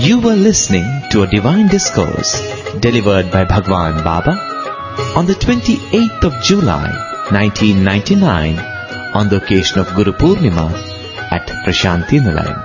You were listening to a divine discourse delivered by Bhagwan Baba on the 28th of July 1999 on the occasion of Guru Purnima at Prashanti Nilayam.